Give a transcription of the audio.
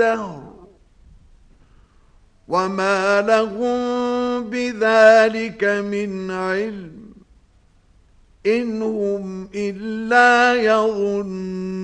الدهر وما لهم بذلك من علم إن هم إلا يظنون.